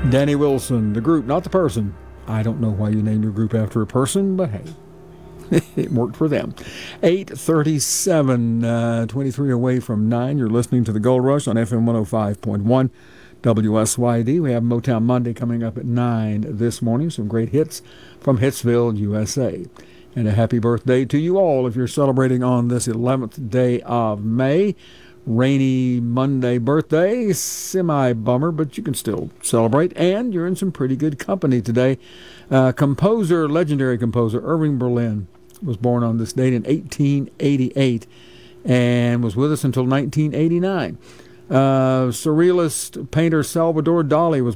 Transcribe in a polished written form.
Danny Wilson, the group, not the person. I don't know why you named your group after a person, but hey, it worked for them. 8:37, 23 away from 9. You're listening to the Gold Rush on FM 105.1 WSYD. We have Motown Monday coming up at 9 this morning. Some great hits from Hitsville, USA. And a happy birthday to you all if you're celebrating on this 11th day of May. Rainy Monday birthday, semi-bummer, but you can still celebrate, and you're in some pretty good company today. Legendary composer Irving Berlin was born on this date in 1888 and was with us until 1989. Surrealist painter Salvador Dali was